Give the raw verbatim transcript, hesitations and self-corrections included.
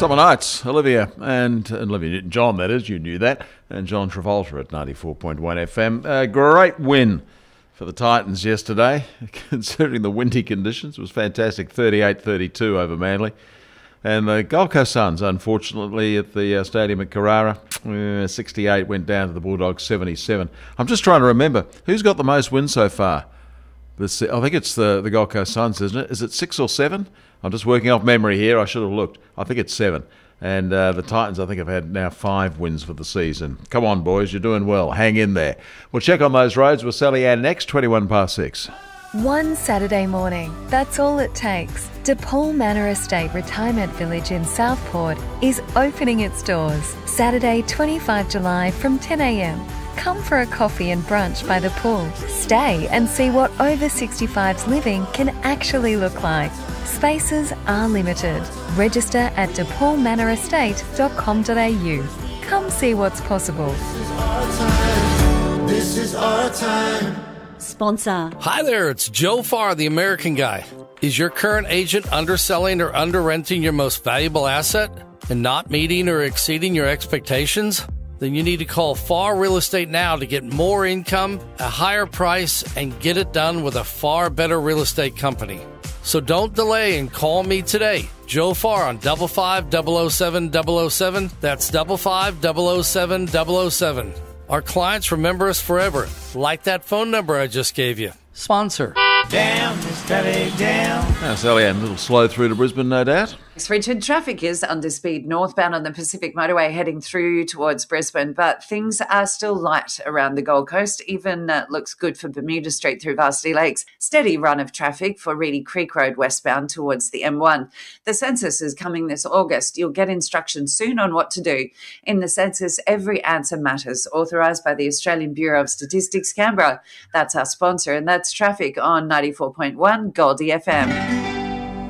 Summer Nights, Olivia and, and Olivia Newton-John, that is, you knew that, and John Travolta at ninety-four point one F M. A great win for the Titans yesterday, considering the windy conditions. It was fantastic, thirty-eight thirty-two over Manly. And the Gold Coast Suns, unfortunately, at the uh, stadium at Carrara, uh, sixty-eight went down to the Bulldogs, seventy-seven. I'm just trying to remember, who's got the most wins so far? This, I think it's the, the Gold Coast Suns, isn't it? Is it six or seven? I'm just working off memory here. I should have looked. I think it's seven. And uh, the Titans, I think, have had now five wins for the season. Come on, boys. You're doing well. Hang in there. We'll check on those roads with Sally Ann next, twenty-one past six. One Saturday morning, that's all it takes. DePaul Manor Estate Retirement Village in Southport is opening its doors Saturday, twenty-fifth of July from ten a m. Come for a coffee and brunch by the pool. Stay and see what over sixty-fives living can actually look like. Spaces are limited. Register at de paul manor estate dot com dot a u. Come see what's possible. This is our time. This is our time. Sponsor. Hi there, it's Joe Farr, the American Guy. Is your current agent underselling or under-renting your most valuable asset and not meeting or exceeding your expectations? Then you need to call Farr Real Estate now to get more income, a higher price, and get it done with a far better real estate company. So don't delay and call me today. Joe Farr on double five double oh seven double oh seven. That's double five double oh seven double oh seven. Our clients remember us forever, like that phone number I just gave you. Sponsor. Down, Miss Kelly, down. Now, Sally Ann, a little slow through to Brisbane, no doubt. Thanks, Richard. Traffic is under speed northbound on the Pacific Motorway heading through towards Brisbane, but things are still light around the Gold Coast. Even uh, looks good for Bermuda Street through Varsity Lakes. Steady run of traffic for Reedy Creek Road westbound towards the M one. The census is coming this August. You'll get instructions soon on what to do. In the census, every answer matters. Authorised by the Australian Bureau of Statistics, Canberra. That's our sponsor, and that's traffic on ninety-four point one Goldie F M.